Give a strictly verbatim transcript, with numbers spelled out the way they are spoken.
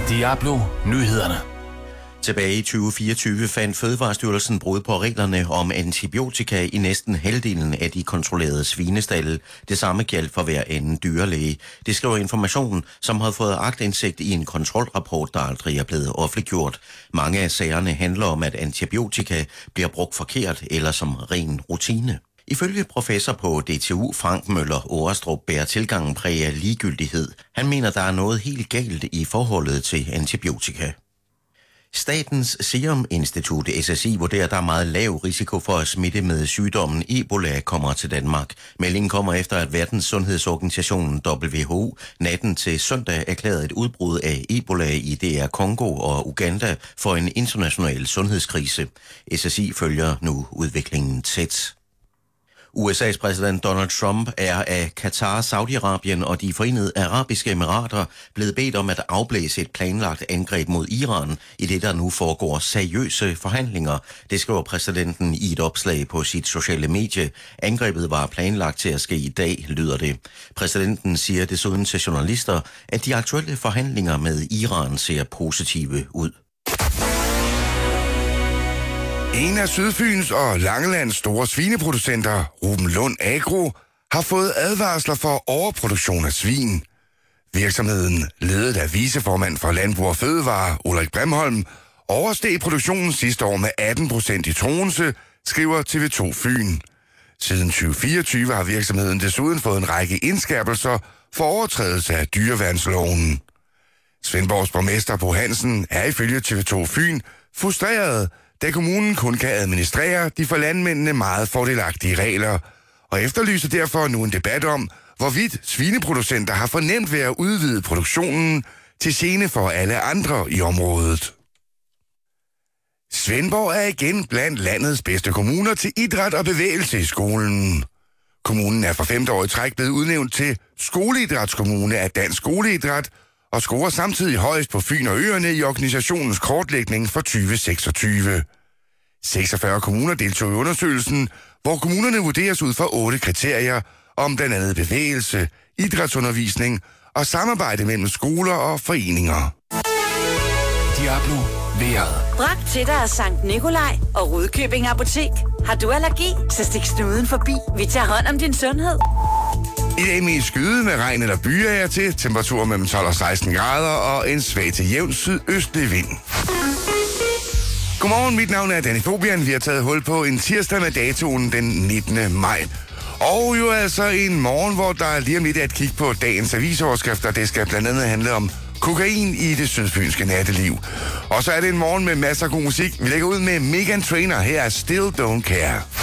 Diablo Nyhederne. Tilbage i tyve fireogtyve fandt Fødevarestyrelsen brud på reglerne om antibiotika i næsten halvdelen af de kontrollerede svinestalde. Det samme gjaldt for hver anden dyrlæge. Det skriver Information, som har fået aktindsigt i en kontrolrapport, der aldrig er blevet offentliggjort. Mange af sagerne handler om, at antibiotika bliver brugt forkert eller som ren rutine. Ifølge professor på D T U Frank Møller Årestrup bærer tilgangen præg af ligegyldighed. Han mener, der er noget helt galt i forholdet til antibiotika. Statens Serum Institut S S I vurderer, at der er meget lav risiko for at smitte med sygdommen Ebola kommer til Danmark. Meldingen kommer efter, at Verdens Sundhedsorganisationen W H O natten til søndag erklærede et udbrud af Ebola i D R Congo og Uganda for en international sundhedskrise. S S I følger nu udviklingen tæt. U S A's præsident Donald Trump er af Katar, Saudi-Arabien og de Forenede Arabiske Emirater blevet bedt om at afblæse et planlagt angreb mod Iran, i det der nu foregår seriøse forhandlinger. Det skriver præsidenten i et opslag på sit sociale medie. Angrebet var planlagt til at ske i dag, lyder det. Præsidenten siger desuden til journalister, at de aktuelle forhandlinger med Iran ser positive ud. En af Sydfyns og Langelands store svineproducenter, Ruben Lund Agro, har fået advarsler for overproduktion af svin. Virksomheden, ledet af viceformand for Landbrug og Fødevare, Ulrik Brimholm, oversteg produktionen sidste år med atten procent i Troense, skriver T V to Fyn. Siden tyve fireogtyve har virksomheden desuden fået en række indskærpelser for overtrædelse af dyreværnsloven. Svendborgs borgmester Bo Hansen er ifølge T V to Fyn frustreret, da kommunen kun kan administrere de for landmændene meget fordelagtige regler, og efterlyser derfor nu en debat om, hvorvidt svineproducenter har for nemt ved at udvide produktionen til gene for alle andre i området. Svendborg er igen blandt landets bedste kommuner til idræt og bevægelse i skolen. Kommunen er for femte år i træk blevet udnævnt til skoleidrætskommune af Dansk Skoleidræt, og scorer samtidig højst på Fyn og Øerne i organisationens kortlægning for tyve seksogtyve. seksogfyrre kommuner deltog i undersøgelsen, hvor kommunerne vurderes ud fra otte kriterier om blandt andet bevægelse, idrætsundervisning og samarbejde mellem skoler og foreninger. Diablo vejret. Bragt til dig af Sankt Nikolaj og Rudkøbing Apotek. Har du allergi, så stik snuden forbi. Vi tager hånd om din sundhed. I dag med skyde med regn eller byer til, temperaturer mellem tolv og seksten grader og en svag til jævn sydøstlig vind. Godmorgen, mit navn er Danny Fobian. Vi har taget hul på en tirsdag med datoen den nittende maj. Og jo altså en morgen, hvor der lige om lidt er et kig på dagens avisoverskrifter. Det skal blandt andet handle om kokain i det sydfynske natteliv. Og så er det en morgen med masser af god musik. Vi lægger ud med Meghan Trainor. Her er Still Don't Care.